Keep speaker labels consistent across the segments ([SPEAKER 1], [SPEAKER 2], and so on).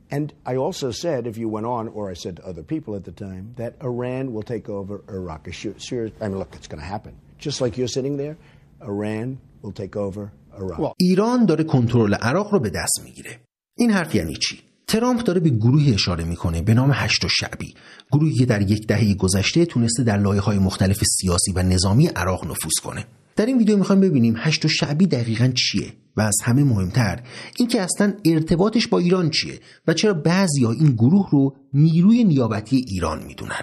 [SPEAKER 1] And I also said, if you went on, or I said to other people at the time, that Iran will take over Iraq. I mean, look, it's going to happen. Just like you're sitting there, Iran will take over Iraq.
[SPEAKER 2] ایران داره کنترل عراق رو به دست میگیره. این حرف یعنی چی؟ ترامپ داره به گروهی اشاره میکنه به نام هشت الشعبی، گروهی که در یک دهه گذشته تونسته در لایه‌های مختلف سیاسی و نظامی عراق نفوذ کنه. در این ویدیو میخوایم ببینیم هشت الشعبی دقیقاً چیه و از همه مهمتر اینکه اصلاً ارتباطش با ایران چیه و چرا بعضیا این گروه رو نیروی نیابتی ایران میدونن.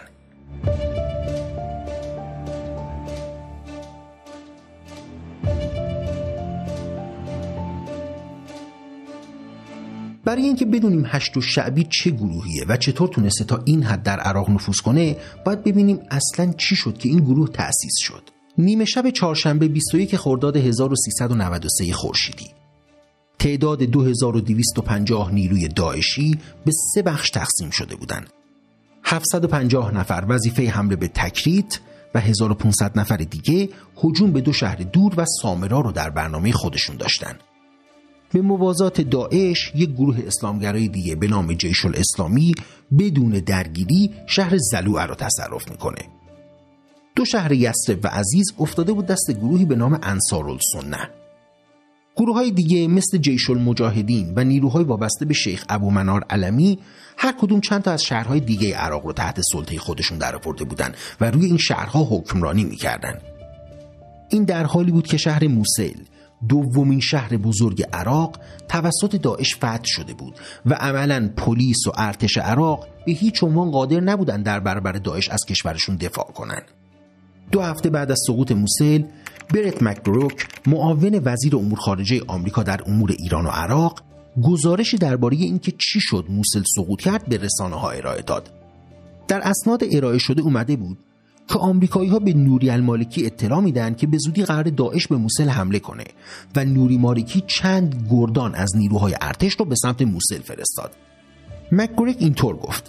[SPEAKER 2] برای اینکه بدونیم هشت الشعبی چه گروهیه و چطور تونسته تا این حد در عراق نفوذ کنه، باید ببینیم اصلاً چی شد که این گروه تأسیس شد. نیمه شب چهارشنبه 21 خرداد 1393 خورشیدی، تعداد 2250 نیروی داعشی به 3 بخش تقسیم شده بودند. 750 نفر وظیفه حمله به تکریت و 1500 نفر دیگه هجوم به 2 شهر دور و سامرا رو در برنامه خودشون داشتن. به موازات داعش، یک گروه اسلامگرای دیگه به نام جیش الاسلامی بدون درگیری شهر زلوعه رو تصرف میکنه. 2 شهر یثرب و عزیز افتاده بود دست گروهی به نام انصارالسنه. گروه‌های دیگه مثل جیش المجاهدین و نیروهای وابسته به شیخ ابومنار علمی هر کدوم چند تا از شهرهای دیگه عراق رو تحت سلطه خودشون درآورده بودن و روی این شهرها حکمرانی میکردن. این در حالی بود که شهر موصل، دومین شهر بزرگ عراق، توسط داعش فتح شده بود و عملاً پلیس و ارتش عراق به هیچ عنوان قادر نبودن در برابر داعش از کشورشون دفاع کنن. 2 هفته بعد از سقوط موصل، برت مکگروک، معاون وزیر امور خارجه آمریکا در امور ایران و عراق، گزارشی درباره اینکه چی شد موصل سقوط کرد به رسانه‌ها ارائه داد. در اسناد ارائه شده اومده بود که آمریکایی‌ها به نوری المالکی اطلاع میدن که به زودی قرار داعش به موصل حمله کنه و نوری مالکی چند گردان از نیروهای ارتش رو به سمت موصل فرستاد. مکگورک اینطور گفت: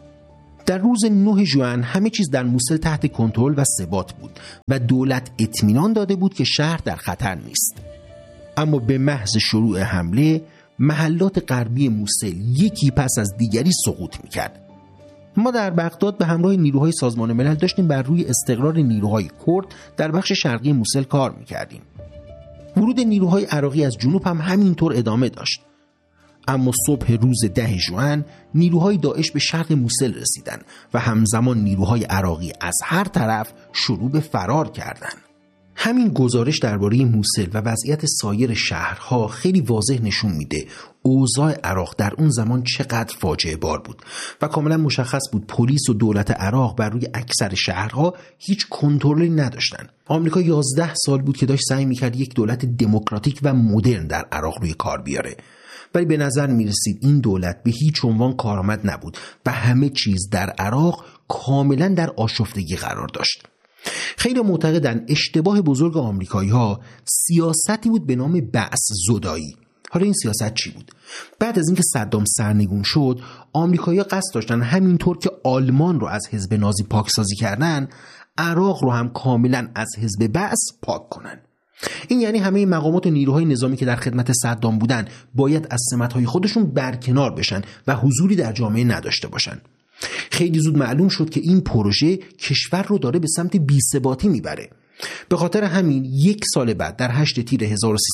[SPEAKER 2] در روز 9 ژوئن همه چیز در موصل تحت کنترل و ثبات بود و دولت اطمینان داده بود که شهر در خطر نیست. اما به محض شروع حمله، محلات غربی موصل یکی پس از دیگری سقوط می‌کرد. ما در بغداد به همراه نیروهای سازمان ملل داشتیم بر روی استقرار نیروهای کرد در بخش شرقی موصل کار می‌کردیم. ورود نیروهای عراقی از جنوب هم همینطور ادامه داشت. اما صبح روز 10 ژوئن نیروهای داعش به شرق موصل رسیدند و همزمان نیروهای عراقی از هر طرف شروع به فرار کردند. همین گزارش درباره موصل و وضعیت سایر شهرها خیلی واضح نشون میده اوضاع عراق در اون زمان چقدر فاجعه بار بود و کاملا مشخص بود پلیس و دولت عراق بر روی اکثر شهرها هیچ کنترلی نداشتن. آمریکا 11 سال بود که داشت سعی میکرد یک دولت دموکراتیک و مدرن در عراق روی کار بیاره، ولی به نظر میرسید این دولت به هیچ عنوان کارآمد نبود و همه چیز در عراق کاملا در آشفتگی قرار داشت. خیلی معتقدن اشتباه بزرگ آمریکایی‌ها سیاستی بود به نام بعث زدایی. حالا این سیاست چی بود؟ بعد از اینکه صدام سرنگون شد، آمریکایی‌ها قصد داشتن همینطور که آلمان رو از حزب نازی پاکسازی کردن، عراق رو هم کاملا از حزب بعث پاک کنن. این یعنی همه مقامات و نیروهای نظامی که در خدمت صدام بودن باید از سمت‌های خودشون برکنار بشن و حضوری در جامعه نداشته باشن. خیلی زود معلوم شد که این پروژه کشور رو داره به سمت بی‌ثباتی میبره. به خاطر همین 1 سال بعد در 8 تیر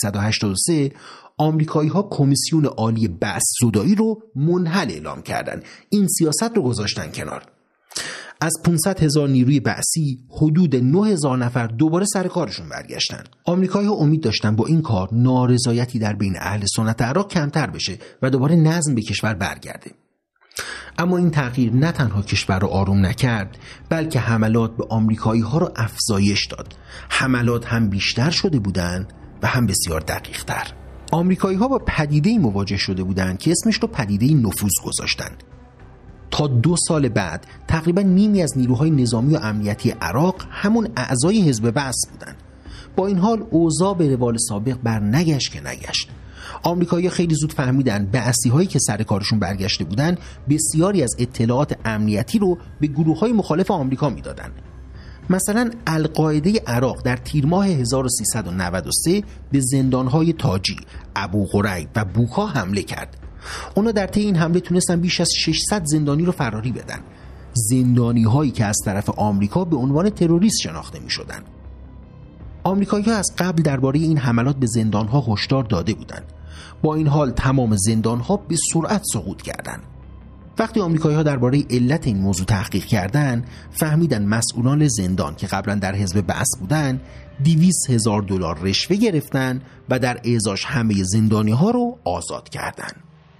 [SPEAKER 2] 1383 آمریکایی‌ها کمیسیون عالی بعث زدایی رو منحل اعلام کردن. این سیاست رو گذاشتن کنار. از 500,000 نیروی بعثی حدود 9,000 نفر دوباره سر کارشون برگشتن. آمریکایی‌ها امید داشتن با این کار نارضایتی در بین اهل سنت عراق کمتر بشه و دوباره نظم به کشور برگرده. اما این تغییر نه تنها کشور رو آروم نکرد، بلکه حملات به آمریکایی‌ها رو افزایش داد. حملات هم بیشتر شده بودند و هم بسیار دقیق‌تر. آمریکایی‌ها با پدیده‌ای مواجه شده بودند که اسمش رو پدیده نفوذ گذاشتند. تا 2 سال بعد تقریبا نیمی از نیروهای نظامی و امنیتی عراق همون اعضای حزب بعث بودند. با این حال اوضاع به روال سابق بر نگشت که نگشت. آمریکایی‌ها خیلی زود فهمیدن بعثی‌هایی که سر کارشون برگشته بودن بسیاری از اطلاعات امنیتی رو به گروه‌های مخالف آمریکا میدادن. مثلا القاعده عراق در تیر ماه 1393 به زندان‌های تاجی، ابو غریب و بوکا حمله کرد. اونا در طی این حمله تونستن بیش از 600 زندانی رو فراری بدن. زندانی هایی که از طرف آمریکا به عنوان تروریست شناخته می شدن. آمریکایی‌ها از قبل درباره این حملات به زندان‌ها هشدار داده بودند. با این حال تمام زندان‌ها به سرعت سقوط کردند. وقتی آمریکایی‌ها درباره علت این موضوع تحقیق کردند، فهمیدن مسئولان زندان که قبلا در حزب بعث بودند، $200,000 رشوه گرفتن و در اعزاش همه زندانی‌ها رو آزاد کردند.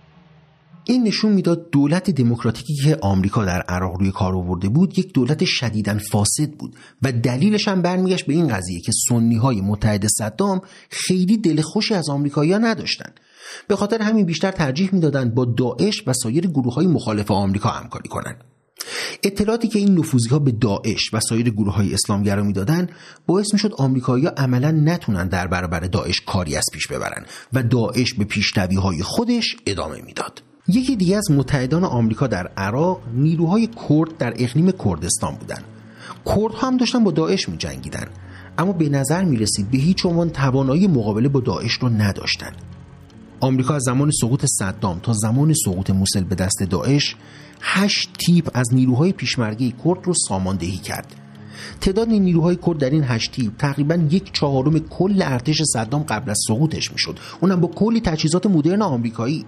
[SPEAKER 2] این نشون میداد دولت دموکراتیکی که آمریکا در عراق روی کار آورده بود یک دولت شدیداً فاسد بود و دلیلش هم برمیگشت به این قضیه که سنی‌های متحد صدام خیلی دل خوشی از آمریکایی‌ها نداشتن. به خاطر همین بیشتر ترجیح میدادن با داعش و سایر گروه‌های مخالف آمریکا همکاری کنن. اطلاعاتی که این نفوذی‌ها به داعش و سایر گروه‌های اسلامگرا میدادن باعث میشد آمریکایی‌ها عملاً نتونن در برابر داعش کاری از پیش ببرن و داعش به پیشروی‌های خودش ادامه میداد. یکی دیگه از متحدان آمریکا در عراق نیروهای کرد در اقلیم کردستان بودند. کردها هم داشتن با داعش می‌جنگیدن، اما به نظر می‌رسید به هیچ عنوان توانایی مقابله با داعش رو نداشتن. آمریکا از زمان سقوط صدام تا زمان سقوط موسل به دست داعش 8 تیپ از نیروهای پیشمرگه کرد رو ساماندهی کرد. تعداد نیروهای کرد در این 8 تیپ تقریباً 1/4 کل ارتش صدام قبل از سقوطش میشد، اونم با کلی تجهیزات مدرن آمریکایی.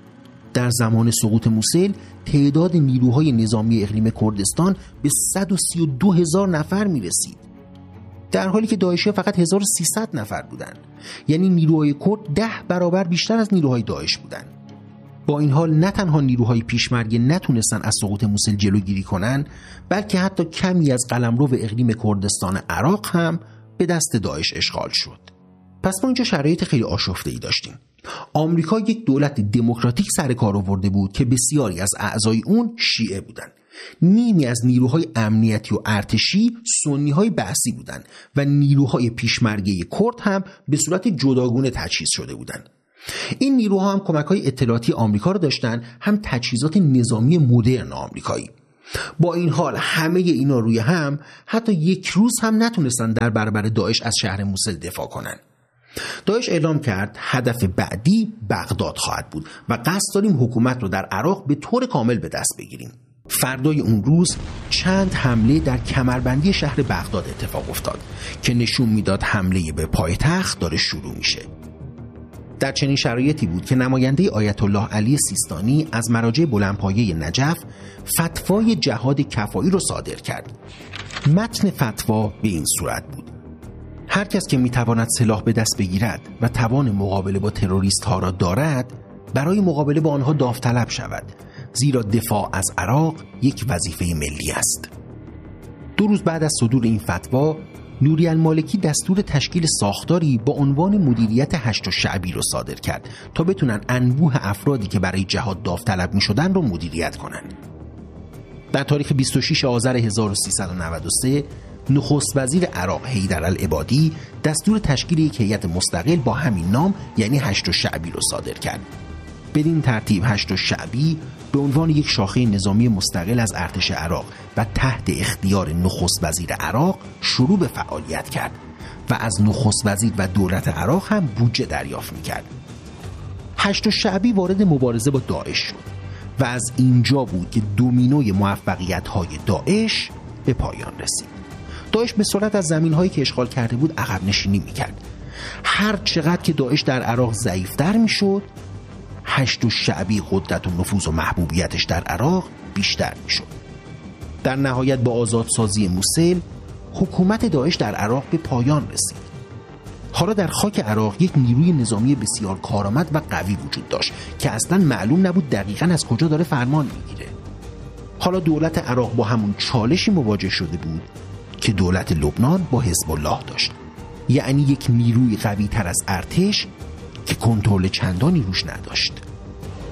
[SPEAKER 2] در زمان سقوط موسل تعداد نیروهای نظامی اقلیم کردستان به 132,000 نفر میرسید، در حالی که داعشی فقط 1300 نفر بودند. یعنی نیروهای کرد 10 برابر بیشتر از نیروهای داعش بودند. با این حال نه تنها نیروهای پیشمرگه نتونستن از سقوط موسل جلوگیری کنن، بلکه حتی کمی از قلمرو اقلیم کردستان عراق هم به دست داعش اشغال شد. پس ما اینجا شرایط خیلی آشفته‌ای داشتیم. آمریکا یک دولت دموکراتیک سر کار آورده بود که بسیاری از اعضای اون شیعه بودند. نیمی از نیروهای امنیتی و ارتشی سنی‌های بعثی بودند و نیروهای پیشمرگه کرد هم به صورت جداگونه تجهیز شده بودند. این نیروها هم کمک‌های اطلاعاتی آمریکا رو داشتن، هم تجهیزات نظامی مدرن آمریکایی. با این حال همه اینا روی هم حتی یک روز هم نتونستن در برابر داعش از شهر موسل دفاع کنن. داعش اعلام کرد هدف بعدی بغداد خواهد بود و قصد داریم حکومت رو در عراق به طور کامل به دست بگیریم. فردای اون روز چند حمله در کمربندی شهر بغداد اتفاق افتاد که نشون میداد حمله به پایتخت داره شروع میشه. در چنین شرایطی بود که نماینده آیت الله علی سیستانی از مراجع بلندپایه نجف فتوای جهاد کفایی رو صادر کرد. متن فتوا به این صورت بود: هر کس که میتواند سلاح به دست بگیرد و توان مقابله با تروریست ها را دارد، برای مقابله با آنها داوطلب شود، زیرا دفاع از عراق یک وظیفه ملی است. 2 روز بعد از صدور این فتوا، نوری المالکی دستور تشکیل ساختاری با عنوان مدیریت هشت شعبی رو صادر کرد تا بتونن انبوه افرادی که برای جهاد داوطلب میشدن رو مدیریت کنن. در تاریخ 26 آذر 1393 نخست وزیر عراق حیدر العبادی دستور تشکیل یک هیئت مستقل با همین نام یعنی هشت شعبی رو صادر کرد. بدین ترتیب هشت شعبی به عنوان یک شاخه نظامی مستقل از ارتش عراق و تحت اختیار نخست وزیر عراق شروع به فعالیت کرد و از نخست وزیر و دولت عراق هم بودجه دریافت می‌کرد. هشت شعبی وارد مبارزه با داعش شد و از اینجا بود که دومینوی موفقیت‌های داعش به پایان رسید. داعش به سرعت از زمین‌هایی که اشغال کرده بود عقب نشینی می‌کرد. هر چقدر که داعش در عراق ضعیف‌تر می‌شد، هشت شعبی قدرت و نفوذ و محبوبیتش در عراق بیشتر می‌شد. در نهایت با آزادسازی موسل، حکومت داعش در عراق به پایان رسید. حالا در خاک عراق یک نیروی نظامی بسیار کارآمد و قوی وجود داشت که اصلاً معلوم نبود دقیقاً از کجا داره فرمان می‌گیره. حالا دولت عراق با همون چالشی مواجه شده بود که دولت لبنان با حزب الله داشت، یعنی یک نیروی قوی تر از ارتش که کنترل چندانی روش نداشت.